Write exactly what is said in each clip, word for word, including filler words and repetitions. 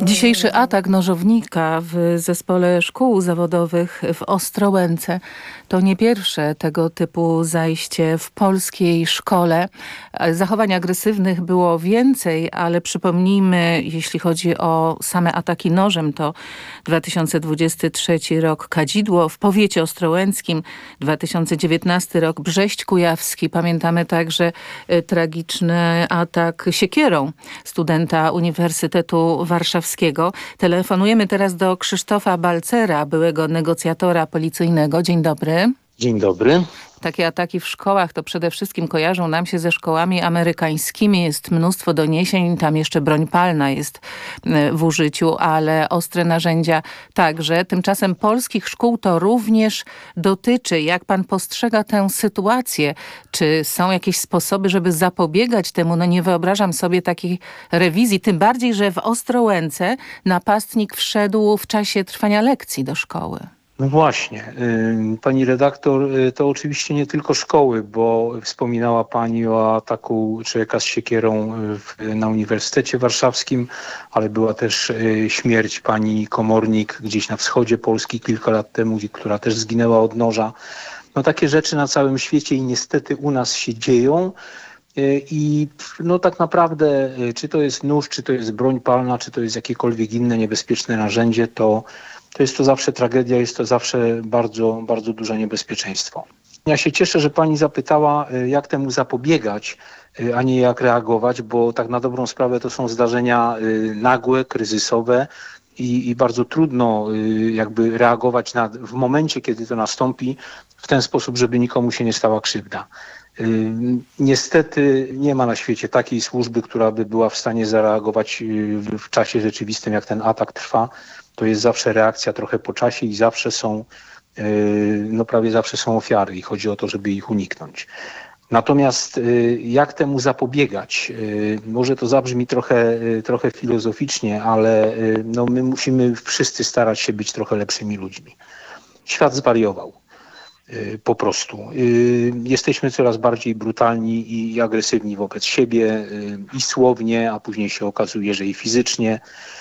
Dzisiejszy atak nożownika w zespole szkół zawodowych w Ostrołęce to nie pierwsze tego typu zajście w polskiej szkole. Zachowań agresywnych było więcej, ale przypomnijmy, jeśli chodzi o same ataki nożem, to dwa tysiące dwudziesty trzeci rok Kadzidło w powiecie ostrołęckim, dwa tysiące dziewiętnasty rok Brześć Kujawski. Pamiętamy także y, tragiczny atak siekierą studenta Uniwersytetu Warszawskiego. Telefonujemy teraz do Krzysztofa Balcera, byłego negocjatora policyjnego. Dzień dobry. Dzień dobry. Takie ataki w szkołach to przede wszystkim kojarzą nam się ze szkołami amerykańskimi. Jest mnóstwo doniesień, tam jeszcze broń palna jest w użyciu, ale ostre narzędzia także. Tymczasem polskich szkół to również dotyczy. Jak pan postrzega tę sytuację? Czy są jakieś sposoby, żeby zapobiegać temu? No nie wyobrażam sobie takiej rewizji, tym bardziej, że w Ostrołęce napastnik wszedł w czasie trwania lekcji do szkoły. No właśnie, pani redaktor, to oczywiście nie tylko szkoły, bo wspominała pani o ataku człowieka z siekierą w, na Uniwersytecie Warszawskim, ale była też śmierć pani komornik gdzieś na wschodzie Polski kilka lat temu, która też zginęła od noża. No takie rzeczy na całym świecie i niestety u nas się dzieją. I no tak naprawdę, czy to jest nóż, czy to jest broń palna, czy to jest jakiekolwiek inne niebezpieczne narzędzie, to to jest to zawsze tragedia, jest to zawsze bardzo, bardzo duże niebezpieczeństwo. Ja się cieszę, że pani zapytała, jak temu zapobiegać, a nie jak reagować, bo tak na dobrą sprawę to są zdarzenia nagłe, kryzysowe i, i bardzo trudno jakby reagować na, w momencie, kiedy to nastąpi, w ten sposób, żeby nikomu się nie stała krzywda. Niestety nie ma na świecie takiej służby, która by była w stanie zareagować w czasie rzeczywistym, jak ten atak trwa. To jest zawsze reakcja trochę po czasie i zawsze są, no prawie zawsze są ofiary i chodzi o to, żeby ich uniknąć. Natomiast jak temu zapobiegać? Może to zabrzmi trochę, trochę filozoficznie, ale no my musimy wszyscy starać się być trochę lepszymi ludźmi. Świat zwariował. Po prostu. Jesteśmy coraz bardziej brutalni i agresywni wobec siebie i słownie, a później się okazuje, że i fizycznie.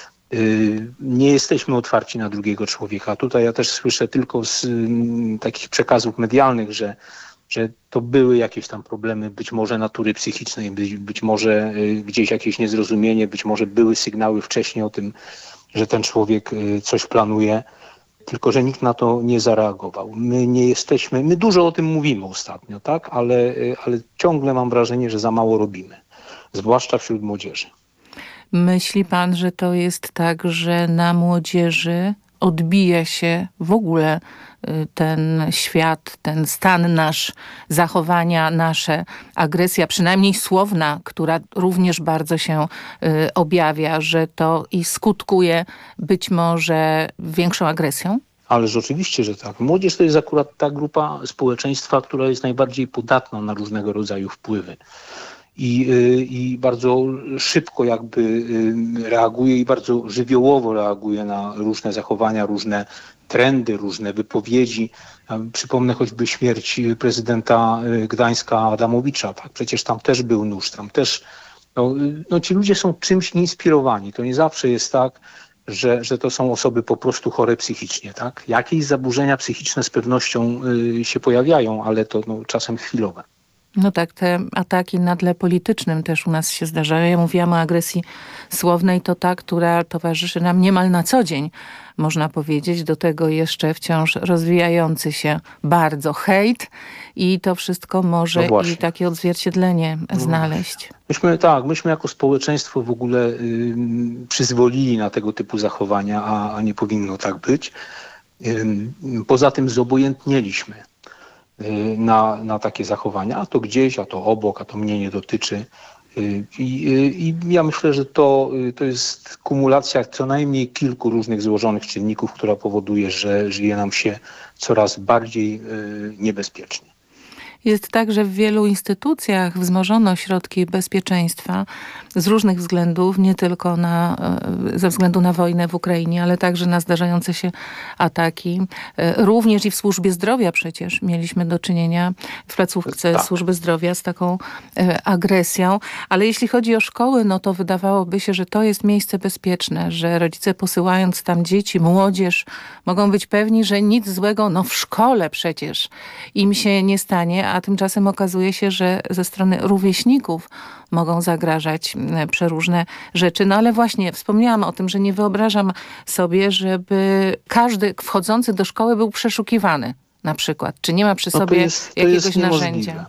Nie jesteśmy otwarci na drugiego człowieka. Tutaj ja też słyszę tylko z takich przekazów medialnych, że, że to były jakieś tam problemy, być może natury psychicznej, być, być może gdzieś jakieś niezrozumienie, być może były sygnały wcześniej o tym, że ten człowiek coś planuje. Tylko że nikt na to nie zareagował. My nie jesteśmy, my dużo o tym mówimy ostatnio, tak? Ale, ale ciągle mam wrażenie, że za mało robimy. Zwłaszcza wśród młodzieży. Myśli pan, że to jest tak, że na młodzieży odbija się w ogóle ten świat, ten stan nasz, zachowania nasze, agresja, przynajmniej słowna, która również bardzo się y, objawia, że to i skutkuje być może większą agresją? Ależ oczywiście, że tak. Młodzież to jest akurat ta grupa społeczeństwa, która jest najbardziej podatna na różnego rodzaju wpływy. I, i bardzo szybko jakby reaguje i bardzo żywiołowo reaguje na różne zachowania, różne trendy, różne wypowiedzi. Przypomnę choćby śmierć prezydenta Gdańska Adamowicza. Tak? Przecież tam też był nóż, tam też... No, no ci ludzie są czymś inspirowani. To nie zawsze jest tak, że, że to są osoby po prostu chore psychicznie. Tak? Jakieś zaburzenia psychiczne z pewnością y, się pojawiają, ale to no, czasem chwilowe. No tak, te ataki na tle politycznym też u nas się zdarzają. Ja mówiłam o agresji słownej, to ta, która towarzyszy nam niemal na co dzień, można powiedzieć. Do tego jeszcze wciąż rozwijający się bardzo hejt i to wszystko może no i takie odzwierciedlenie znaleźć. Myśmy, tak, myśmy jako społeczeństwo w ogóle y, przyzwolili na tego typu zachowania, a, a nie powinno tak być. Y, poza tym zobojętnieliśmy Na, na takie zachowania, a to gdzieś, a to obok, a to mnie nie dotyczy. I, i ja myślę, że to, to jest kumulacja co najmniej kilku różnych złożonych czynników, która powoduje, że żyje nam się coraz bardziej niebezpiecznie. Jest tak, że w wielu instytucjach wzmożono środki bezpieczeństwa z różnych względów, nie tylko na, ze względu na wojnę w Ukrainie, ale także na zdarzające się ataki. Również i w służbie zdrowia przecież mieliśmy do czynienia w placówce Tak. służby zdrowia z taką agresją. Ale jeśli chodzi o szkoły, no to wydawałoby się, że to jest miejsce bezpieczne, że rodzice posyłając tam dzieci, młodzież mogą być pewni, że nic złego, no w szkole przecież im się nie stanie, a tymczasem okazuje się, że ze strony rówieśników mogą zagrażać przeróżne rzeczy. No ale właśnie wspomniałam o tym, że nie wyobrażam sobie, żeby każdy wchodzący do szkoły był przeszukiwany na przykład. Czy nie ma przy No to sobie jest- to jakiegoś jest niemożliwe. narzędzia?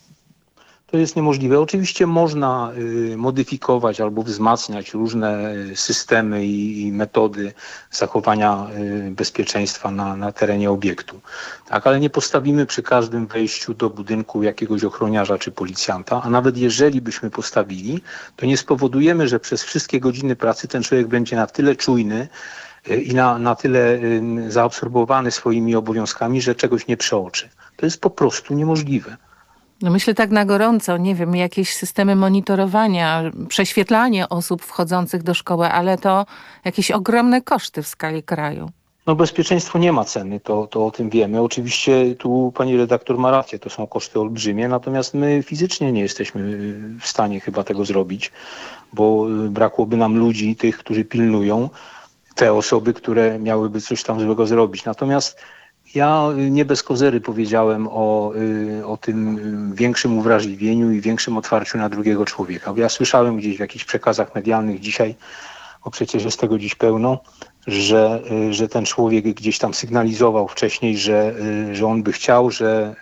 To jest niemożliwe. Oczywiście można y, modyfikować albo wzmacniać różne y, systemy i, i metody zachowania y, bezpieczeństwa na, na terenie obiektu. Tak, ale nie postawimy przy każdym wejściu do budynku jakiegoś ochroniarza czy policjanta, a nawet jeżeli byśmy postawili, to nie spowodujemy, że przez wszystkie godziny pracy ten człowiek będzie na tyle czujny y, i na, na tyle y, zaabsorbowany swoimi obowiązkami, że czegoś nie przeoczy. To jest po prostu niemożliwe. No myślę tak na gorąco, nie wiem, jakieś systemy monitorowania, prześwietlanie osób wchodzących do szkoły, ale to jakieś ogromne koszty w skali kraju. No bezpieczeństwo nie ma ceny, to, to o tym wiemy. Oczywiście tu pani redaktor ma rację, to są koszty olbrzymie, natomiast my fizycznie nie jesteśmy w stanie chyba tego zrobić, bo brakłoby nam ludzi, tych, którzy pilnują te osoby, które miałyby coś tam złego zrobić. Natomiast ja nie bez kozery powiedziałem o, y, o tym większym uwrażliwieniu i większym otwarciu na drugiego człowieka. Bo ja słyszałem gdzieś w jakichś przekazach medialnych dzisiaj, bo przecież jest tego dziś pełno, że, y, że ten człowiek gdzieś tam sygnalizował wcześniej, że, y, że on by chciał, że,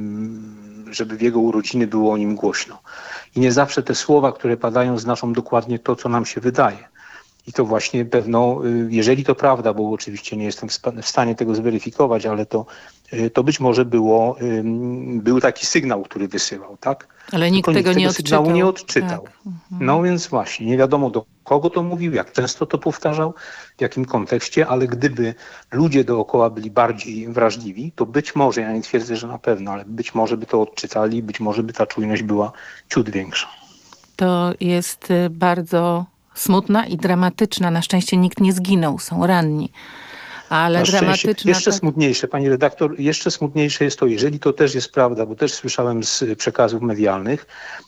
y, żeby w jego urodziny było o nim głośno. I nie zawsze te słowa, które padają, znaczą dokładnie to, co nam się wydaje. I to właśnie pewno, jeżeli to prawda, bo oczywiście nie jestem w stanie tego zweryfikować, ale to, to być może było, był taki sygnał, który wysyłał, tak? Ale nikt Tylko tego nikt nie tego sygnału odczytał. nie odczytał. Tak. Mhm. No więc właśnie, nie wiadomo do kogo to mówił, jak często to powtarzał, w jakim kontekście, ale gdyby ludzie dookoła byli bardziej wrażliwi, to być może, ja nie twierdzę, że na pewno, ale być może by to odczytali, być może by ta czujność była ciut większa. To jest y, bardzo smutna i dramatyczna. Na szczęście nikt nie zginął, są ranni. Ale Na szczęście. dramatyczna... Jeszcze tak... smutniejsze, pani redaktor, jeszcze smutniejsze jest to, jeżeli to też jest prawda, bo też słyszałem z przekazów medialnych,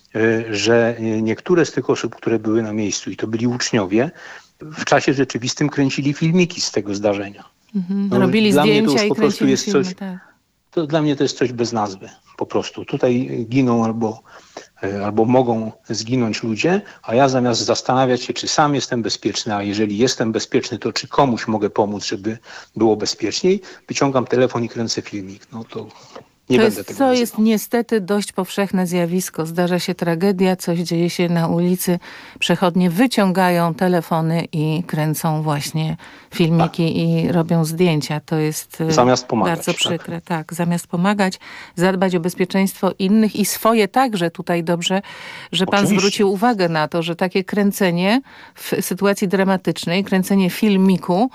że niektóre z tych osób, które były na miejscu i to byli uczniowie, w czasie rzeczywistym kręcili filmiki z tego zdarzenia. Mhm. No, Robili dla mnie to zdjęcia już i po prostu kręcili jest filmy. coś, Tak. to dla mnie to jest coś bez nazwy, po prostu. Tutaj giną albo albo mogą zginąć ludzie, a ja zamiast zastanawiać się, czy sam jestem bezpieczny, a jeżeli jestem bezpieczny, to czy komuś mogę pomóc, żeby było bezpieczniej, wyciągam telefon i kręcę filmik. No to nie to będę jest, tego To nazywał. jest niestety dość powszechne zjawisko. Zdarza się tragedia, coś dzieje się na ulicy. Przechodnie wyciągają telefony i kręcą właśnie filmiki tak. i robią zdjęcia. To jest zamiast pomagać, bardzo przykre. Tak. tak, zamiast pomagać, zadbać o bezpieczeństwo innych i swoje także. Tutaj dobrze, że pan Oczywiście. zwrócił uwagę na to, że takie kręcenie w sytuacji dramatycznej, kręcenie filmiku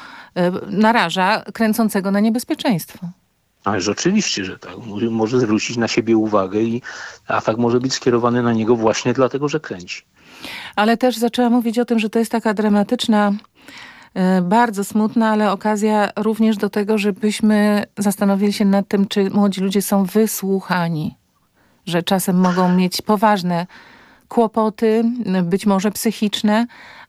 naraża kręcącego na niebezpieczeństwo. Ależ oczywiście, że tak. Może zwrócić na siebie uwagę i atak może być skierowany na niego właśnie dlatego, że kręci. Ale też zaczęłam mówić o tym, że to jest taka dramatyczna, bardzo smutna, ale okazja również do tego, żebyśmy zastanowili się nad tym, czy młodzi ludzie są wysłuchani. Że czasem mogą mieć poważne kłopoty, być może psychiczne,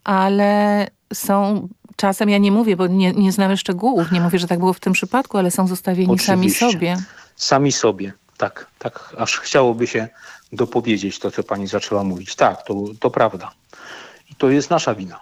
ale są... Czasem, ja nie mówię, bo nie, nie znamy szczegółów, nie mówię, że tak było w tym przypadku, ale są zostawieni Oczywiście. sami sobie. Sami sobie, tak, tak, aż chciałoby się dopowiedzieć to, co pani zaczęła mówić. Tak, to, to prawda. I to jest nasza wina.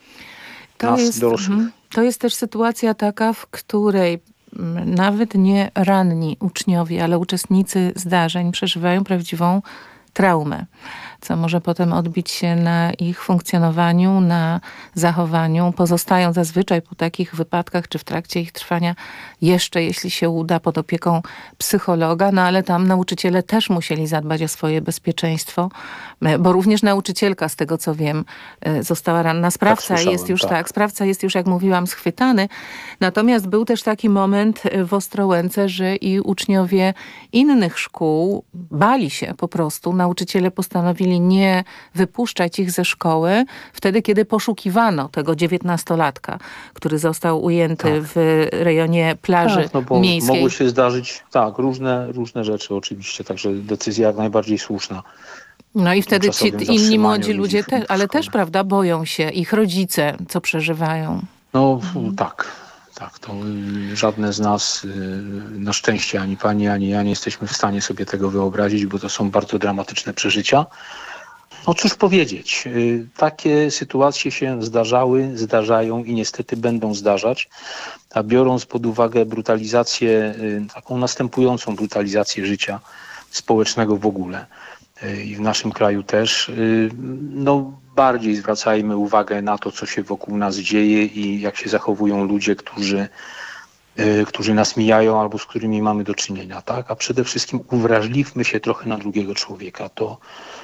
To Nas, jest, dorosłych. to jest też sytuacja taka, w której nawet nie ranni uczniowie, ale uczestnicy zdarzeń przeżywają prawdziwą traumę. co może potem odbić się na ich funkcjonowaniu, na zachowaniu. Pozostają zazwyczaj po takich wypadkach, czy w trakcie ich trwania jeszcze, jeśli się uda, pod opieką psychologa, no ale tam nauczyciele też musieli zadbać o swoje bezpieczeństwo, bo również nauczycielka, z tego co wiem, została ranna. Sprawca tak jest już, tak. tak, sprawca jest już, jak mówiłam, schwytany. Natomiast był też taki moment w Ostrołęce, że i uczniowie innych szkół bali się po prostu. Nauczyciele postanowili nie wypuszczać ich ze szkoły wtedy, kiedy poszukiwano tego dziewiętnastolatka, który został ujęty tak. w rejonie plaży tak, no bo miejskiej. Mogły się zdarzyć, tak, różne, różne rzeczy oczywiście, także decyzja jak najbardziej słuszna. No i wtedy ci inni młodzi ludzie, te, ale też, prawda, boją się, ich rodzice, co przeżywają. No mhm. tak, tak, to żadne z nas, na szczęście ani pani, ani ja nie jesteśmy w stanie sobie tego wyobrazić, bo to są bardzo dramatyczne przeżycia. No cóż powiedzieć, takie sytuacje się zdarzały, zdarzają i niestety będą zdarzać, a biorąc pod uwagę brutalizację, taką następującą brutalizację życia społecznego w ogóle i w naszym kraju też, no bardziej zwracajmy uwagę na to, co się wokół nas dzieje i jak się zachowują ludzie, którzy, którzy nas mijają albo z którymi mamy do czynienia, tak? A przede wszystkim uwrażliwmy się trochę na drugiego człowieka. To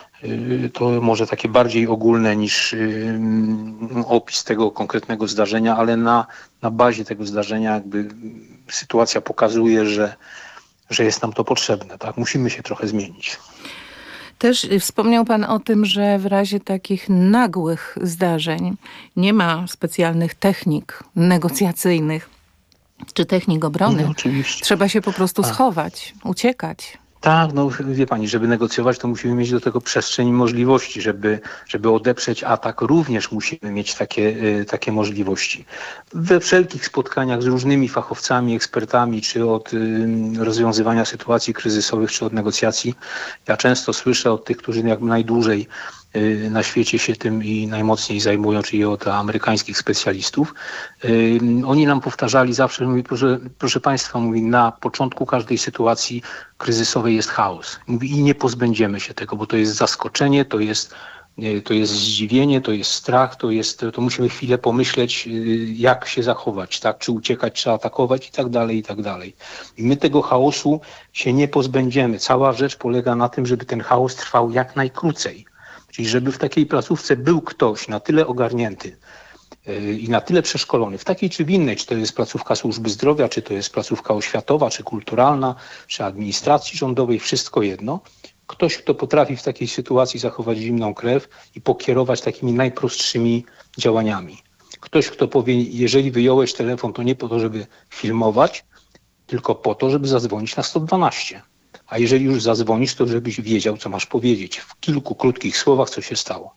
To może takie bardziej ogólne niż opis tego konkretnego zdarzenia, ale na, na bazie tego zdarzenia jakby sytuacja pokazuje, że, że jest nam to potrzebne. Tak? Musimy się trochę zmienić. Też wspomniał pan o tym, że w razie takich nagłych zdarzeń nie ma specjalnych technik negocjacyjnych czy technik obrony. No, oczywiście. Trzeba się po prostu A. schować, uciekać. Tak, no wie pani, żeby negocjować, to musimy mieć do tego przestrzeń i możliwości. Żeby, żeby odeprzeć atak, również musimy mieć takie, takie możliwości. We wszelkich spotkaniach z różnymi fachowcami, ekspertami, czy od rozwiązywania sytuacji kryzysowych, czy od negocjacji, ja często słyszę od tych, którzy jakby najdłużej na świecie się tym i najmocniej zajmują, czyli od amerykańskich specjalistów. Oni nam powtarzali zawsze, mówi, proszę, proszę Państwa, mówi, na początku każdej sytuacji kryzysowej jest chaos. Mówi, i nie pozbędziemy się tego, bo to jest zaskoczenie, to jest, to jest zdziwienie, to jest strach, to jest, to musimy chwilę pomyśleć, jak się zachować, tak, czy uciekać, czy atakować i tak dalej, i tak dalej. I my tego chaosu się nie pozbędziemy. Cała rzecz polega na tym, żeby ten chaos trwał jak najkrócej. Czyli żeby w takiej placówce był ktoś na tyle ogarnięty i na tyle przeszkolony, w takiej czy w innej, czy to jest placówka służby zdrowia, czy to jest placówka oświatowa, czy kulturalna, czy administracji rządowej, wszystko jedno. Ktoś, kto potrafi w takiej sytuacji zachować zimną krew i pokierować takimi najprostszymi działaniami. Ktoś, kto powie, jeżeli wyjąłeś telefon, to nie po to, żeby filmować, tylko po to, żeby zadzwonić na sto dwanaście. A jeżeli już zadzwonisz, to żebyś wiedział, co masz powiedzieć. W kilku krótkich słowach, co się stało.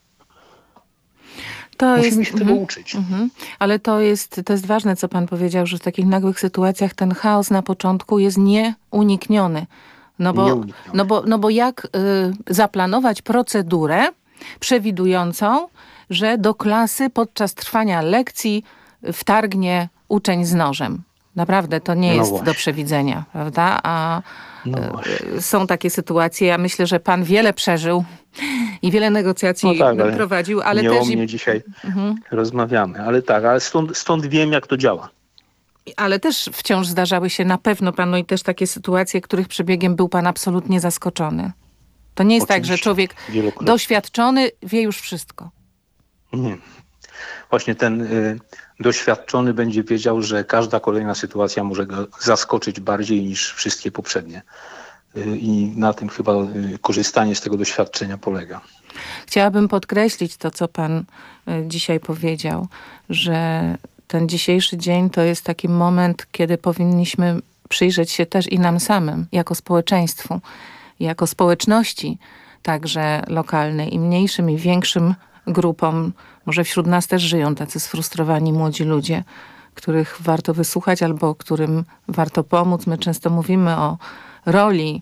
To Musimy jest, się tego mm, uczyć. Mm, ale to jest, to jest ważne, co pan powiedział, że w takich nagłych sytuacjach ten chaos na początku jest nieunikniony. No bo, Nieunikniony. no bo, no bo jak y, zaplanować procedurę przewidującą, że do klasy podczas trwania lekcji wtargnie uczeń z nożem? Naprawdę, to nie No jest właśnie. do przewidzenia, prawda? A No y, są takie sytuacje. Ja myślę, że pan wiele przeżył i wiele negocjacji No tak, ale prowadził, ale nie też... o mnie i- dzisiaj Mhm. rozmawiamy. Ale tak, ale stąd, stąd wiem, jak to działa. Ale też wciąż zdarzały się na pewno panu i też takie sytuacje, których przebiegiem był pan absolutnie zaskoczony. To nie jest tak, że Oczywiście, człowiek wielokrotnie. doświadczony wie już wszystko. Nie. Właśnie ten y, doświadczony będzie wiedział, że każda kolejna sytuacja może go zaskoczyć bardziej niż wszystkie poprzednie. Y, I na tym chyba y, korzystanie z tego doświadczenia polega. Chciałabym podkreślić to, co pan y, dzisiaj powiedział, że ten dzisiejszy dzień to jest taki moment, kiedy powinniśmy przyjrzeć się też i nam samym, jako społeczeństwu, jako społeczności, także lokalnej, i mniejszym, i większym grupom. Może wśród nas też żyją tacy sfrustrowani młodzi ludzie, których warto wysłuchać albo którym warto pomóc. My często mówimy o roli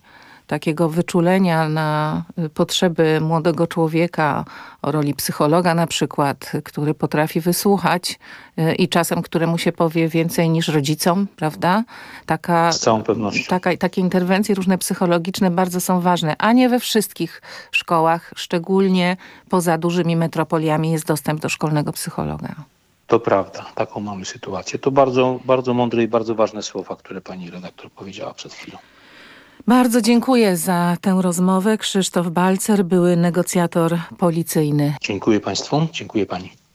takiego wyczulenia na potrzeby młodego człowieka, o roli psychologa na przykład, który potrafi wysłuchać i czasem któremu się powie więcej niż rodzicom, prawda? Taka, Z całą pewnością. taka, takie interwencje różne psychologiczne bardzo są ważne, a nie we wszystkich szkołach, szczególnie poza dużymi metropoliami jest dostęp do szkolnego psychologa. To prawda, taką mamy sytuację. To bardzo, bardzo mądre i bardzo ważne słowa, które pani redaktor powiedziała przed chwilą. Bardzo dziękuję za tę rozmowę. Krzysztof Balcer, były negocjator policyjny. Dziękuję państwu, dziękuję pani.